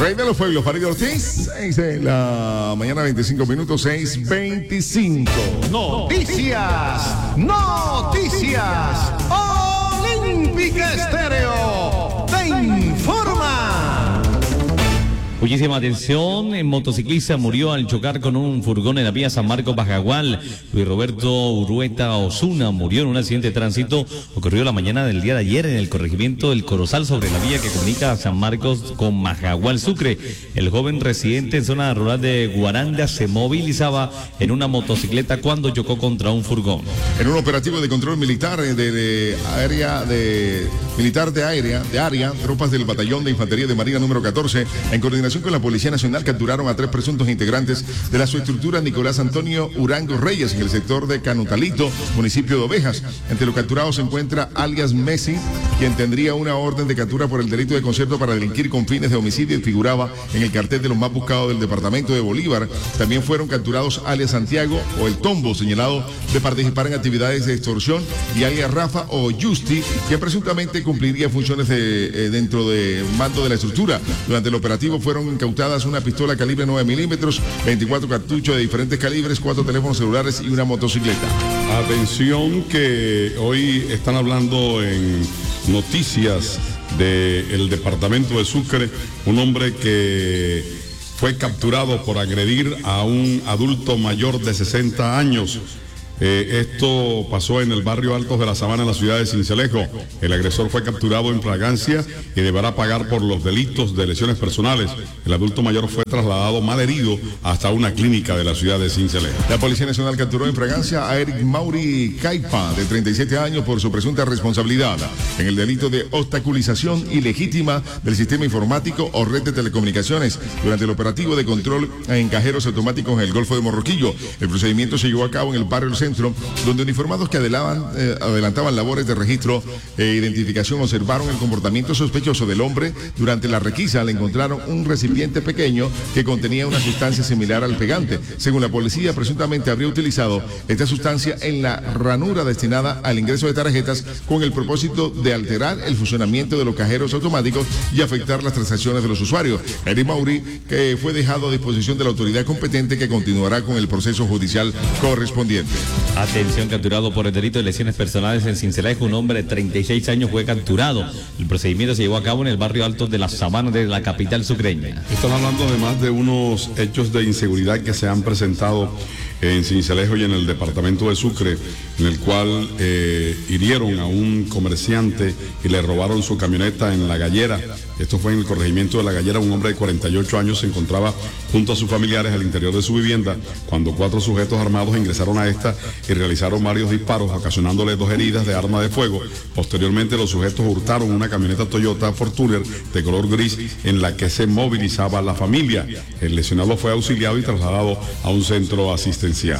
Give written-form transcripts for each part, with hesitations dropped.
Rey de los Pueblos, Farid Ortiz, 6 de la mañana, 25 minutos, 6:25. Noticias, noticias. Olímpica Estéreo te informa. Muchísima atención, el motociclista murió al chocar con un furgón en la vía San Marcos Bajagual. Luis Roberto Urueta Osuna murió en un accidente de tránsito. Ocurrió la mañana del día de ayer en el corregimiento del Corozal sobre la vía que comunica a San Marcos con Bajagual Sucre. El joven residente en zona rural de Guaranda se movilizaba en una motocicleta cuando chocó contra un furgón. En un operativo de control militar de área, tropas del batallón de infantería de Marina número 14, en coordinación con la Policía Nacional, capturaron a 3 presuntos integrantes de la subestructura Nicolás Antonio Urango Reyes en el sector de Canutalito, municipio de Ovejas. Entre los capturados se encuentra alias Messi, quien tendría una orden de captura por el delito de concierto para delinquir con fines de homicidio y figuraba en el cartel de los más buscados del departamento de Bolívar. También fueron capturados alias Santiago o el Tombo, señalado de participar en actividades de extorsión, y alias Rafa o Justi, que presuntamente cumpliría funciones dentro de mando de la estructura. Durante el operativo fueron incautadas una pistola calibre 9 milímetros, 24 cartuchos de diferentes calibres, 4 teléfonos celulares y una motocicleta. Atención, que hoy están hablando en noticias del departamento de Sucre, un hombre que fue capturado por agredir a un adulto mayor de 60 años. Esto pasó en el barrio Altos de la Sabana, en la ciudad de Sincelejo. El agresor fue capturado en flagrancia y deberá pagar por los delitos de lesiones personales. El adulto mayor fue trasladado malherido hasta una clínica de la ciudad de Sincelejo. La Policía Nacional capturó en fragancia a Eric Mauri Caipa, de 37 años, por su presunta responsabilidad en el delito de obstaculización ilegítima del sistema informático o red de telecomunicaciones durante el operativo de control en cajeros automáticos en el Golfo de Morroquillo. El procedimiento se llevó a cabo en el barrio Centro, donde uniformados que adelantaban labores de registro e identificación observaron el comportamiento sospechoso del hombre. Durante la requisa le encontraron un recipiente pequeño que contenía una sustancia similar al pegante. Según la policía, presuntamente habría utilizado esta sustancia en la ranura destinada al ingreso de tarjetas con el propósito de alterar el funcionamiento de los cajeros automáticos y afectar las transacciones de los usuarios. Eric Mauri, que fue dejado a disposición de la autoridad competente, que continuará con el proceso judicial correspondiente. Atención, capturado por el delito de lesiones personales en Sincelejo, un hombre de 36 años fue capturado. El procedimiento se llevó a cabo en el barrio Alto de la Sabana de la capital sucreña. Están hablando además de unos hechos de inseguridad que se han presentado en Sincelejo y en el departamento de Sucre, en el cual hirieron a un comerciante y le robaron su camioneta en La Gallera. Esto fue en el corregimiento de La Gallera. Un hombre de 48 años se encontraba junto a sus familiares al interior de su vivienda cuando 4 sujetos armados ingresaron a esta y realizaron varios disparos, ocasionándole 2 heridas de arma de fuego. Posteriormente, los sujetos hurtaron una camioneta Toyota Fortuner de color gris en la que se movilizaba la familia. El lesionado fue auxiliado y trasladado a un centro asistencial.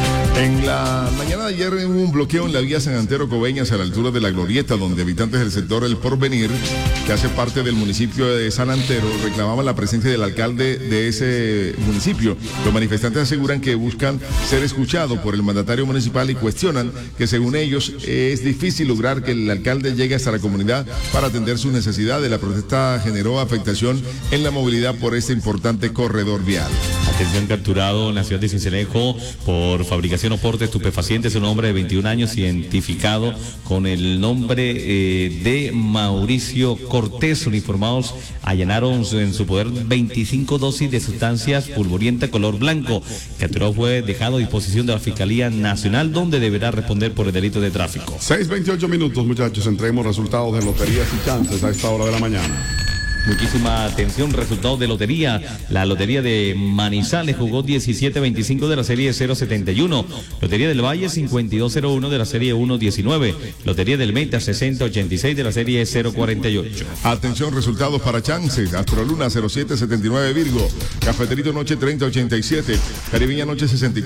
En la mañana de ayer hubo un bloqueo en la vía San Antero Coveñas, a la altura de la Glorieta, donde habitantes del sector El Porvenir, que hace parte del municipio de San Antero, reclamaban la presencia del alcalde de ese municipio. Los manifestantes aseguran que buscan ser escuchados por el mandatario municipal y cuestionan que, según ellos, es difícil lograr que el alcalde llegue hasta la comunidad para atender sus necesidades. La protesta generó afectación en la movilidad por este importante corredor vial. Atención, capturado en la ciudad de Sincelejo por fabricación o porte de estupefacientes, un hombre de 21 años identificado con el nombre de Mauricio Cortés. Uniformados allanaron en su poder 25 dosis de sustancias polvorientas color blanco. Capturado fue dejado a disposición de la Fiscalía Nacional, donde deberá responder por el delito de tráfico. 6:28 minutos, muchachos. Entreguemos resultados de loterías y chances a esta hora de la mañana. Muchísima atención, resultados de lotería. La lotería de Manizales jugó 17-25 de la serie 071. Lotería del Valle 52-01 de la serie 1-19. Lotería del Meta 60-86 de la serie 048. Atención, resultados para chances. Astroluna 07-79 Virgo. Cafeterito Noche 30-87. Caribeña Noche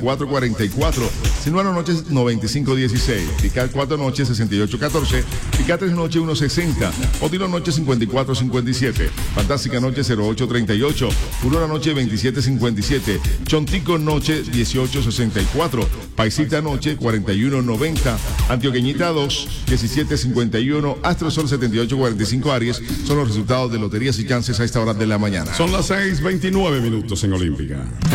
64-44. Sinuano Noche 95-16. Picar 4 Noche 68-14. Picar 3 Noche 1-60. Odilo Noche 54-57. Fantástica Noche 0838, Aurora Noche 2757, Chontico Noche 1864, Paisita Noche 4190, Antioqueñita 2 1751, Astrosol 7845 Aries. Son los resultados de loterías y chances a esta hora de la mañana. Son las 6:29 en Olímpica.